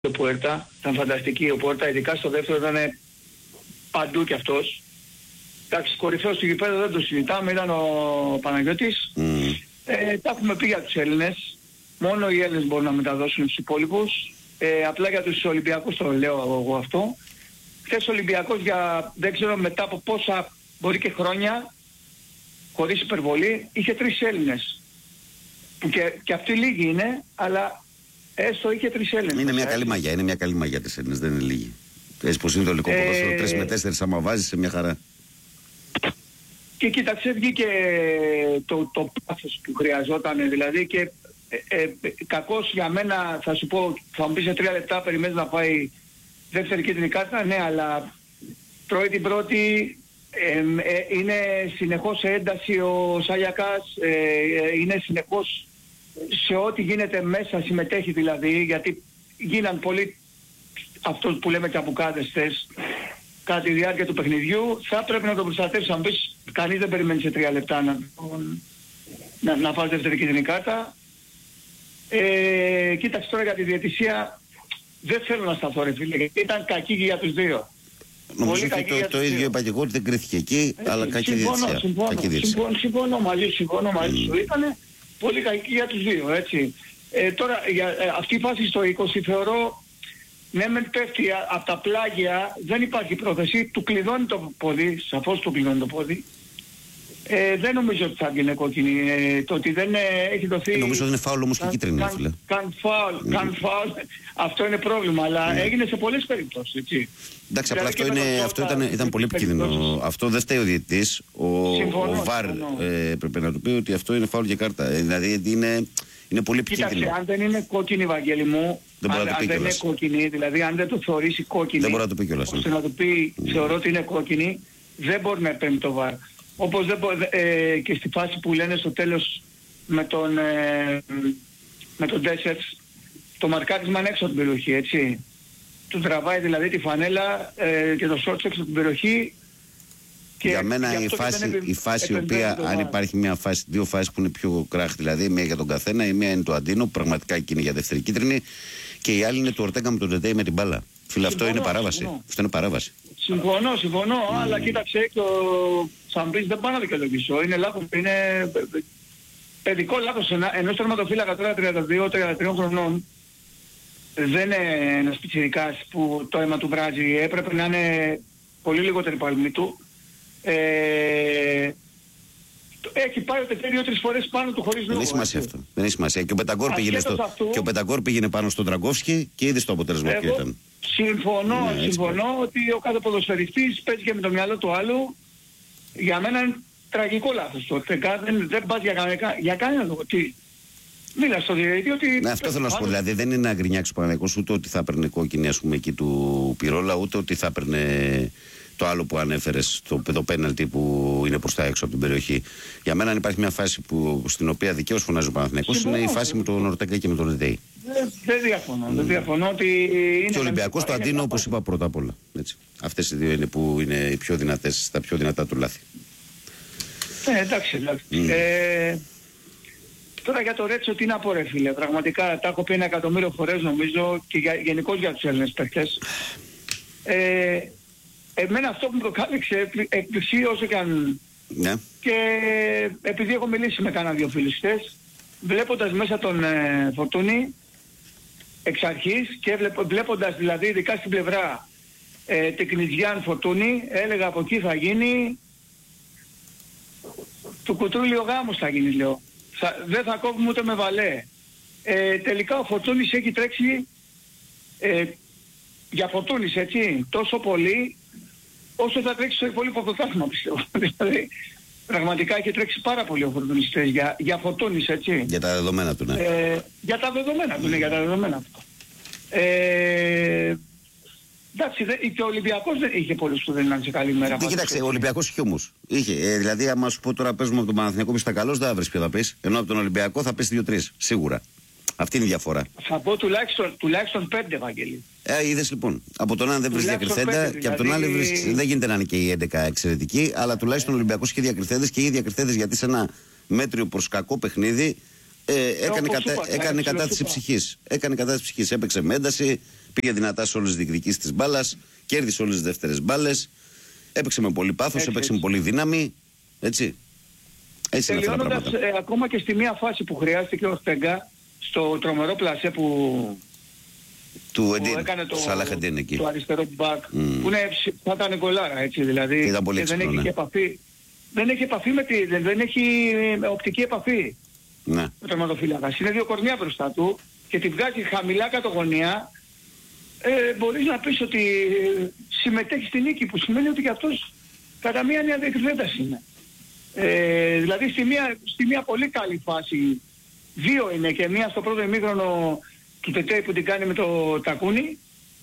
ο Πουέρτα, ήταν φανταστική ο Πουέρτα, ειδικά στο δεύτερο ήταν παντού κι αυτός. Εντάξει, κορυφαίος του γηπέδου δεν το συζητάμε, ήταν ο Παναγιώτης. Τα έχουμε πει για τους Έλληνες, μόνο οι Έλληνες μπορούν να μεταδώσουν στους υπόλοιπους. Απλά για τους Ολυμπιακούς το λέω εγώ αυτό. Χθες ο Ολυμπιακός για δεν ξέρω μετά από πόσα μπορεί και χρόνια, χωρίς υπερβολή, είχε 3 Έλληνες. Και αυτοί λίγοι είναι, αλλά έστω είχε 3 Έλληνες. Είναι μια καλή μαγιά, είναι μια καλή μαγιά της Έλληνες, δεν είναι λίγοι. Έτσι πως είναι το υλικό ποδόσφαιρο, 3 με 4 άμα βάζεις σε μια χαρά. Και κοίταξε, βγήκε το πάθος που χρειαζόταν, δηλαδή, και κακώς για μένα, θα σου πω, θα μου πεις σε 3 λεπτά περιμένεις να πάει δεύτερη κίτρινη κάρτα, ναι, αλλά την πρώτη είναι συνεχώς σε ένταση ο Σάγιακας, είναι συνεχώς σε ό,τι γίνεται μέσα συμμετέχει, δηλαδή, γιατί γίναν πολλοί αυτό που λέμε τσαμπουκάδες χθες κατά τη διάρκεια του παιχνιδιού. Θα πρέπει να τον προστατεύσει, αν πεις, κανείς δεν περιμένει σε 3 λεπτά να φάει δεύτερη κίτρινη κάρτα. Κοίταξε τώρα για τη διαιτησία, δεν θέλω να σταθώ ρε φίλε, γιατί ήταν κακή για τους δύο. Νομίζω ότι το ίδιο είπα και εγώ, ότι δεν κρίθηκε εκεί, αλλά κακή διαιτησία. Συμφωνώ μαζί σου, ήταν πολύ κακή για τους δύο, έτσι. Τώρα, αυτή η φάση στο 20 θεωρώ, ναι μεν πέφτει από τα πλάγια, δεν υπάρχει πρόθεση, του κλειδώνει το πόδι, σαφώς του κλειδώνει το πόδι. Δεν νομίζω ότι θα βγει κόκκινη, το ότι δεν έχει δοθεί... Νομίζω ότι είναι φάουλ όμως και κίτρινη, φίλε. Καν φάουλ, αυτό είναι πρόβλημα, αλλά έγινε σε πολλές περιπτώσεις, έτσι. Εντάξει, απλά αυτό ήταν πολύ επικίνδυνο. Αυτό δεν φταίει ο διαιτητής, ο ΒΑΡ πρέπει να του πει ότι αυτό είναι φάουλ και κάρτα. Δηλαδή είναι πολύ επικίνδυνο. Κοίταξε, αν δεν είναι κόκκινη, Βαγγέλη μου, αν δεν είναι κόκκινη, δηλαδή αν δεν το θεωρήσει κόκκινη, δεν μπορεί να το πει κιόλας, ώστε να του πει θεωρώ ότι είναι κόκκινη, δεν μπορεί να επέμβει το ΒΑΡ. Όπως δεν και στη φάση που λένε στο τέλος με τον Ντέσσερς, το μαρκάρισμα είναι έξω από την περιοχή, έτσι. Του τραβάει δηλαδή τη φανέλα και το σόρτς έξω από την περιοχή. Και για μένα η φάση η οποία, αν υπάρχει μια φάση, 2 φάσεις που είναι πιο κράχτη, δηλαδή μία για τον καθένα, η μία είναι του Αντίνο, που πραγματικά εκείνη για δεύτερη κίτρινη, και η άλλη είναι του Ορτέγκα με τον Τεντέι με την μπάλα. Φίλε, αυτό είναι παράβαση. Αυτό είναι παράβαση. Συμφωνώ, αλλά κοίταξε, το Σαμπρίς δεν πάω να δικαιολογήσω. Είναι λάθος, είναι παιδικό λάθος. Ενός τερματοφύλακα τώρα 32-33 χρονών, δεν είναι ένας πιτσιρικάς που το αίμα του βράζει. Έπρεπε να είναι πολύ λιγότερη παλμή του. Έχει πάει ο Τετέρι 2-3 φορές πάνω του χωρίς λόγο. Δεν έχει σημασία αυτό. Δεν έχει σημασία. Και ο Πεταγκόρ πήγαινε πάνω στον Τραγκόφσκι και είδε το αποτέλεσμα που ήταν. Συμφωνώ ότι ο κάθε ποδοσφαιριστής παίζει και με το μυαλό του άλλου. Για μένα είναι τραγικό λάθος το. Δεν πας για κανένα λόγο. Μίλα στο διαιτητή ότι... Ναι, αυτό θέλω να σου πω. Δηλαδή δεν είναι να γκρινιάξει ο Παναγιώτης ούτε ότι θα έπαιρνε κόκκινη, ας πούμε, εκεί του Πυρόλα, ούτε ότι θα έπαιρνε το άλλο που ανέφερες, το πέναλτι που είναι προς τα έξω από την περιοχή. Για μένα, αν υπάρχει μια φάση στην οποία δικαίως φωνάζει ο Παναθηναϊκός, είναι η φάση με τον Ορτέγκα και με τον Ρεντέι. Δεν διαφωνώ ότι είναι... Και ο Ολυμπιακός το Αντίνο, όπως είπα πρώτα απ' όλα. Αυτές οι δύο είναι που είναι οι πιο δυνατές, τα πιο δυνατά του λάθη. Εντάξει. Τώρα για το Ρέτσο τι να πω ρε φίλε, πραγματικά τα έχω πει 1.000.000 φορές νομίζω και γενικώς για τους Έλληνες παίκτες. Εμένα αυτό που μου προκάλεσε έκπληξη όσο και αν... Ναι. Και επειδή έχω μιλήσει με κάνα 2 φίλους χτες, βλέποντας μέσα τον Φορτούνη εξ αρχής και βλέποντας δηλαδή ειδικά στην πλευρά την Κνιζιάν Φορτούνη, έλεγα από εκεί θα γίνει του κουτρούλι ο γάμος θα γίνει λέω. Δεν θα κόβουμε ούτε με βαλέ. Τελικά ο Φορτούνης έχει τρέξει για Φορτούνης έτσι τόσο πολύ όσο θα τρέξει στο υπόλοιπο πρωτάθλημα πιστεύω. Δηλαδή πραγματικά έχει τρέξει πάρα πολύ ο Φορτούνης για Φορτούνης έτσι. Για τα δεδομένα του, ναι. Για τα δεδομένα του, ναι, για τα δεδομένα του. Εντάξει, και ο Ολυμπιακός δεν είχε πολλούς που δεν ήταν σε καλή μέρα. Κοίταξε, ο Ολυμπιακός είχε όμως. Δηλαδή, άμα σου πω τώρα παίζουμε από τον Παναθηναϊκό πεις τα καλώς, δεν θα βρεις ποιο θα πεις. Ενώ από τον Ολυμπιακό θα πεις 2-3, σίγουρα. Αυτή είναι η διαφορά. Θα πω τουλάχιστον 5, Ευαγγέλη. Είδες λοιπόν. Από τον ένα δεν βρεις διακριθέντα και από τον άλλο δεν γίνεται να είναι και οι 11 εξαιρετικοί, αλλά τουλάχιστον ο Ολυμπιακός είχε διακριθέντες και οι διακριθέντες γιατί σε ένα μέτριο προς κακό παιχνίδι έκανε κατά της ψυχής. Έπαιξε με ένταση, Πήγε δυνατά σε όλες τις διεκδικήσεις της μπάλας, κέρδισε όλες τις δεύτερες μπάλες, έπαιξε με πολύ πάθος, έπαιξε με πολύ δύναμη. Έτσι. Έτσι είναι αυτά τα πράγματα. Ακόμα και στη μία φάση που χρειάστηκε ο Στέγκα, στο τρομερό πλασέ που έκανε το αριστερό μπακ, που θα ήταν γκολάρα, έτσι δηλαδή. Ήταν πολύ δεν έχει επαφή. Δεν έχει επαφή δεν έχει οπτική επαφή. Ναι. Ο τερματοφύλακας. Είναι 2 κορμιά μπροστά του και τη βγάζει χαμηλά κατ' γωνία. Μπορείς να πεις ότι συμμετέχει στη νίκη, που σημαίνει ότι και αυτός κατά μία νέα διεκδέταση είναι. Δηλαδή στη μία πολύ καλή φάση, 2 είναι, και μία στο πρώτο ημίχρονο του Τετέι που την κάνει με το τακούνι,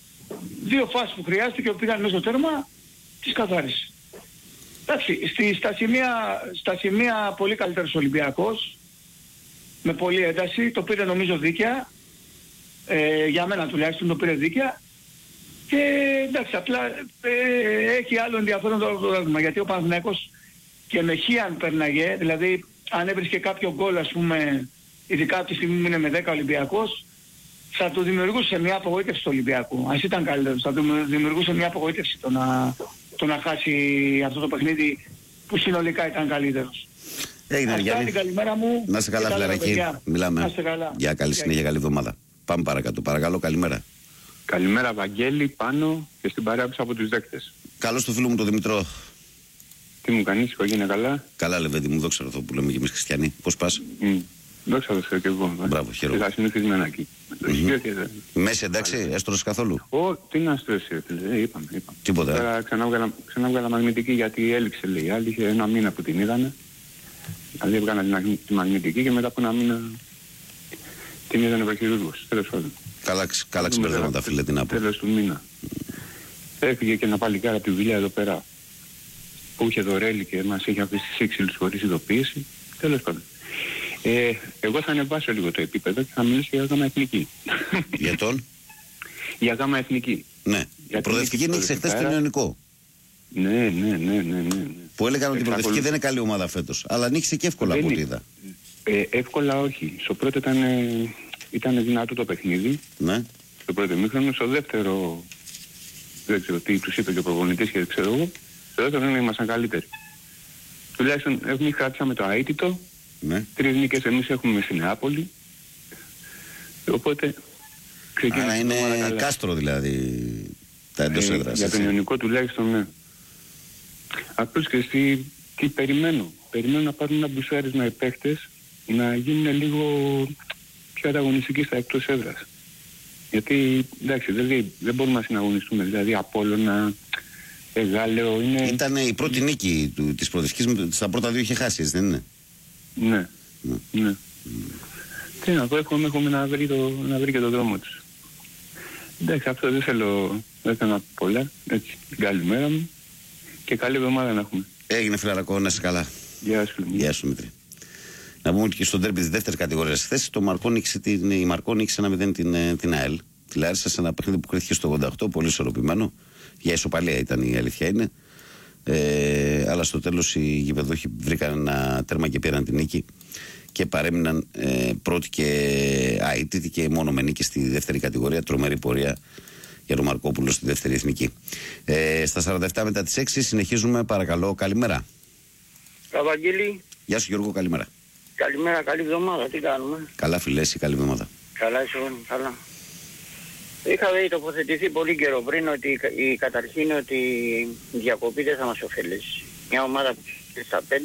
2 φάσεις που χρειάστηκε, που πήγαν μέσα στο τέρμα, τις καθάρισε. Εντάξει, στα σημεία πολύ καλύτερος Ολυμπιακός, με πολλή ένταση, το πήρε νομίζω δίκαια, για μένα τουλάχιστον το πήρε δίκαια, και εντάξει, απλά έχει άλλο ενδιαφέρον το ερώτημα, γιατί ο Παναθηναϊκός και με χίαν περναγε, δηλαδή αν έβρισκε κάποιο γκολ, ας πούμε, ειδικά από τη στιγμή που είναι με 10 Ολυμπιακός, θα του δημιουργούσε μια απογοήτευση του Ολυμπιακού. Ας ήταν καλύτερος, θα του δημιουργούσε μια απογοήτευση το να χάσει αυτό το παιχνίδι που συνολικά ήταν καλύτερος. Έγινε, Γιάννη. Καλημέρα μου. Να είστε καλά, φιλαράκι. Μιλάμε. Να είστε καλά. Για καλή συνέχεια, καλή εβδομάδα. Πάμε παρακάτω. Παρακαλώ, καλημέρα. Καλημέρα, Βαγγέλη, πάνω και στην παρέα από τους δέκτες. Καλώς το φίλο μου τον Δημητρό. Τι μου κάνεις, οικογένεια καλά? Καλά, Λεβέντη μου, δόξα τω Θεώ που λέμε και εμείς χριστιανοί. Πώς πας? Δόξα τω Θεώ και εγώ. Μπράβο, χαίρομαι. Είχα συνηθισμένα εκεί. Μέση, εντάξει, έστωρες καθόλου? Τι να στρώσει, είπαμε. Τίποτα. Τώρα ξανά μαγνητική, γιατί έλειξε, λέει. Άλλη είχε 1 μήνα που την είδανε. Δηλαδή έβγανα τη μαγνητική και μετά από 1 μήνα την είδανε ο χειρούργος. Τέλος πάντων. Καλά ξεμπερδέματα, φίλε, τι να πω. Τέλος του μήνα. Έφυγε και ένα παλικάρι από τη δουλειά εδώ πέρα, που είχε δωρέλει και μας είχε αφήσει σύξυλους χωρίς ειδοποίηση. Τέλος πάντων. Εγώ θα ανεβάσω λίγο το επίπεδο και θα μιλήσω για γάμα εθνική. Για τον? Για γάμα εθνική. Ναι. Η προοδευτική νίκησε χθες στον Ιωνικό. Ναι. Που έλεγαν ότι η προοδευτική δεν είναι καλή ομάδα φέτος. Αλλά νίκησε και εύκολα από ό,τι είδα. Εύκολα όχι. Στο πρώτο ήταν δυνατό το παιχνίδι. Ναι. Στο πρώτο ημίχρονο. Στο δεύτερο, δεν ξέρω τι τους είπε και ο προπονητής και ξέρω εγώ. Στο δεύτερο ήμασταν καλύτεροι. Τουλάχιστον εμείς κράτησαμε το αίτητο. Ναι. 3 νίκες εμείς έχουμε στην Νεάπολη. Οπότε άρα είναι κάστρο δηλαδή τα εντός έδρας. Για τον Ιωνικό τουλάχιστον, ναι. Απλώς και τι περιμένω. Περιμένω να πάρουν ένα μπουσάρισμα οι παίχτες, να γίνουν λίγο πιο ανταγωνιστικοί στα εκτός έδρας. Γιατί εντάξει, δεν μπορούμε να συναγωνιστούμε. Δηλαδή Απόλλωνα, Γάλεο είναι... Ήταν η πρώτη νίκη της προοδευτικής, στα πρώτα 2 είχε χάσει, έτσι δεν είναι? Ναι. Τι να πω, έχουμε να βρει και το δρόμο τους. Εντάξει, αυτό δεν θέλω να πω πολλά. Έτσι, καλημέρα μου και καλή εβδομάδα να έχουμε. Έγινε, φιλαρακό, να είσαι καλά. Γεια σου, Δημήτρη. Να πούμε ότι και στο ντέρμπι της δεύτερης κατηγορίας χθες η Μαρκό νίκησε 1-0 την ΑΕΛ. Τη Λάρισα σε ένα παιχνίδι που κρίθηκε στο 88, πολύ ισορροπημένο. Για ισοπαλία ήταν, η αλήθεια είναι. Αλλά στο τέλος οι γηπεδούχοι βρήκαν ένα τέρμα και πήραν την νίκη και παρέμειναν πρώτοι και αίτητοι και μόνο με νίκη στη δεύτερη κατηγορία. Τρομερή πορεία για τον Μαρκόπουλο στη δεύτερη εθνική. Στα 47 μετά τις 6 συνεχίζουμε, παρακαλώ, καλημέρα. Καβαγγέλη. Γεια σου Γιώργο, καλημέρα. Καλημέρα, καλή εβδομάδα, τι κάνουμε? Καλά φίλε, εσύ, καλή εβδομάδα. Καλά, είσαι καλά. Είχα τοποθετηθεί πολύ καιρό πριν ότι καταρχήν ότι η διακοπή δεν θα μας ωφελήσει. Μια ομάδα που στα 5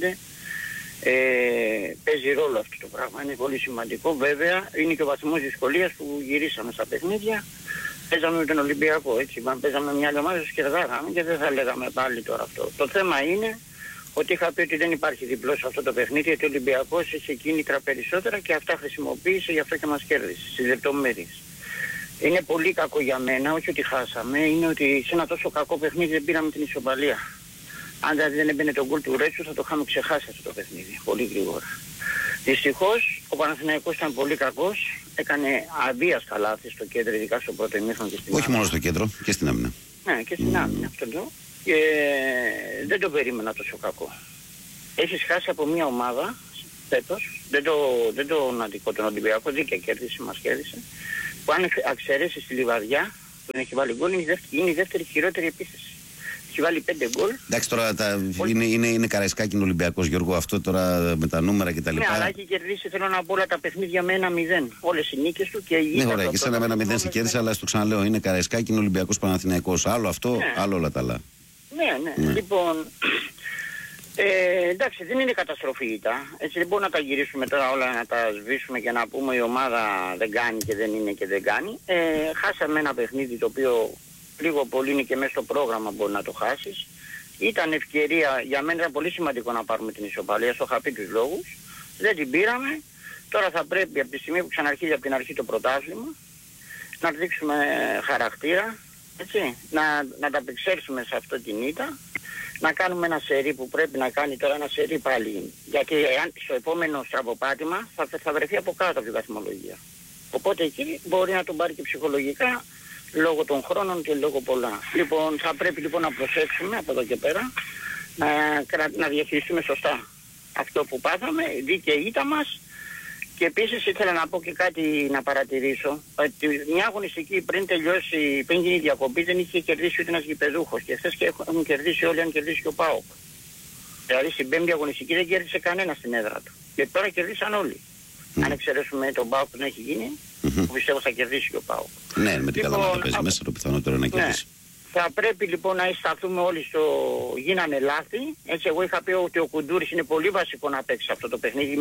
παίζει ρόλο αυτό το πράγμα. Είναι πολύ σημαντικό. Βέβαια είναι και ο βαθμός δυσκολίας που γυρίσαμε στα παιχνίδια. Παίζαμε με τον Ολυμπιακό, έτσι. Αν παίζαμε μια άλλη ομάδα και κερδάγαμε και δεν θα λέγαμε πάλι τώρα αυτό. Το θέμα είναι ότι είχα πει ότι δεν υπάρχει διπλό σε αυτό το παιχνίδι, γιατί ο Ολυμπιακός είχε κίνητρα περισσότερα και αυτά χρησιμοποίησε, γι' αυτό και μας κέρδισε στις λεπτομέρειες. Είναι πολύ κακό για μένα, όχι ότι χάσαμε, είναι ότι σε ένα τόσο κακό παιχνίδι δεν πήραμε την ισοπαλία. Αν δηλαδή δεν έμπαινε τον γκολ του Ρέτσου θα το είχαμε ξεχάσει αυτό το παιχνίδι, πολύ γρήγορα. Δυστυχώς ο Παναθηναϊκός ήταν πολύ κακός, έκανε αβίαστα λάθη στο κέντρο, ειδικά στο πρώτο ημίχρονο και στην άμυνα. Όχι μόνο στο κέντρο, και στην άμυνα. Ναι, και στην άμυνα, αυτό λέω. Και δεν το περίμενα τόσο κακό. Έχεις χάσει από μια ομάδα φέτος, δεν τον Ολυμπιακό, δίκαια κέρδισε, μας κέρδισε, που αν εξαιρέσεις τη Λιβαδιά, που έχει βάλει γκολ, είναι η δεύτερη χειρότερη επίθεση. Έχει βάλει 5 γκολ. Εντάξει, τώρα είναι Καραϊσκάκη Ολυμπιακός, Γιώργο, αυτό τώρα με τα νούμερα κτλ. Ναι, αλλά έχει κερδίσει, θέλω να πω, όλα τα παιχνίδια με 1-0. Όλες οι νίκες του και η. Ναι, ωραία, και σαν ένα 1-0 σε κέρδισε, αλλά στο ξαναλέω, είναι Καραϊσκάκη Ολυμπιακός Παναθηναϊκός. Άλλο αυτό, ναι. άλλο όλα τα άλλα. Ναι. Λοιπόν, εντάξει, δεν είναι καταστροφή ήττα. Έτσι δεν μπορούμε να τα γυρίσουμε τώρα όλα, να τα σβήσουμε και να πούμε η ομάδα δεν κάνει και δεν είναι και δεν κάνει. Χάσαμε ένα παιχνίδι το οποίο λίγο πολύ είναι και μέσα στο πρόγραμμα, μπορεί να το χάσεις. Ήταν ευκαιρία, για μένα ήταν πολύ σημαντικό να πάρουμε την ισοπαλία, στο είχα πει τους λόγους. Δεν την πήραμε. Τώρα θα πρέπει από τη στιγμή που ξαναρχίζει από την αρχή το πρωτάθλημα να δείξουμε χαρακτήρα, έτσι, να τα απεξέλθουμε σε αυτό την ήττα, να κάνουμε ένα σερί που πρέπει να κάνει τώρα, ένα σερί πάλι. Γιατί στο επόμενο στραβοπάτημα θα βρεθεί από κάτω από τη βαθμολογία. Οπότε εκεί μπορεί να τον πάρει και ψυχολογικά λόγω των χρόνων και λόγω πολλά. Λοιπόν, θα πρέπει λοιπόν να προσέξουμε από εδώ και πέρα να διαχειριστούμε σωστά αυτό που πάθαμε, δίκαιη ήττα μας. Και επίσης ήθελα να πω και κάτι να παρατηρήσω, ότι μια αγωνιστική πριν γίνει η διακοπή δεν είχε κερδίσει ούτε ένας γηπεδούχος και χθες έχουν κερδίσει όλοι, αν κερδίσει και ο ΠΑΟΚ. Δηλαδή στην πέμπτη αγωνιστική δεν κέρδισε κανένα στην έδρα του. Και τώρα κερδίσαν όλοι. Αν εξαιρέσουμε τον ΠΑΟΚ που δεν έχει γίνει, που πιστεύω θα κερδίσει και ο ΠΑΟΚ. Ναι, με την Καλαμάτα παίζει μέσα, το πιθανότερο να κερδίσει. Θα πρέπει λοιπόν να σταθούμε όλοι στο γίνανε λάθη. Έτσι, εγώ είχα πει ότι ο Κουντούρης είναι πολύ βασικό να παίξει αυτό το παιχνίδι.